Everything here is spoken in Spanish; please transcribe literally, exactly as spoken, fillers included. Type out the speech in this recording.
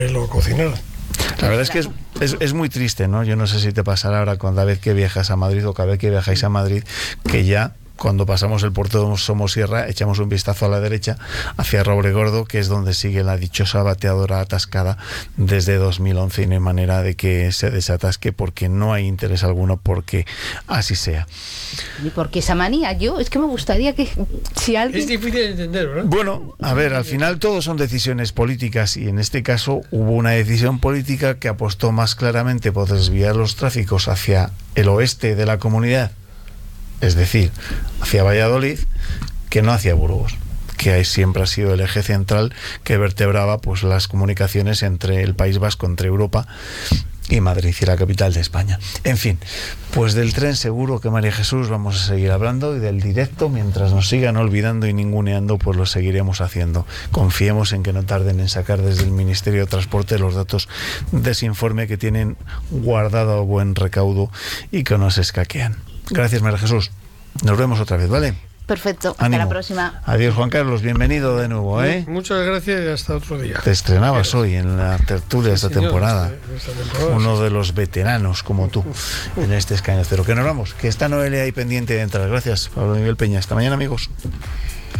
lo cocinar. La verdad es que es, es, es muy triste, ¿no? Yo no sé si te pasará ahora cada vez que viajas a Madrid o cada vez que viajáis a Madrid, que ya cuando pasamos el puerto de Somosierra echamos un vistazo a la derecha hacia Robregordo, que es donde sigue la dichosa bateadora atascada desde dos mil once, y no hay manera de que se desatasque porque no hay interés alguno porque así sea. ¿Y por qué esa manía? Yo, es que me gustaría que si alguien... Es difícil de entender, ¿verdad? Bueno, a ver, al final todo son decisiones políticas, y en este caso hubo una decisión política que apostó más claramente por desviar los tráficos hacia el oeste de la comunidad, es decir, hacia Valladolid, que no hacia Burgos, que siempre ha sido el eje central que vertebraba pues las comunicaciones entre el País Vasco, entre Europa y Madrid, y la capital de España. En fin, pues del tren seguro que María Jesús vamos a seguir hablando, y del directo, mientras nos sigan olvidando y ninguneando, pues lo seguiremos haciendo. Confiemos en que no tarden en sacar desde el Ministerio de Transporte los datos de ese informe que tienen guardado a buen recaudo y que no se escaquean. Gracias, María Jesús. Nos vemos otra vez, ¿vale? Perfecto, hasta Ánimo. la próxima. Adiós, Juan Carlos, bienvenido de nuevo, ¿eh? Muchas gracias y hasta otro día. Te estrenabas hoy en la tertulia de esta, Sí, señor, temporada. esta, esta temporada. Uno de los veteranos como tú en este escaño cero. Que nos vamos, que está Noelia ahí pendiente de entrar. Gracias, Pablo Miguel Peña. Hasta mañana, amigos.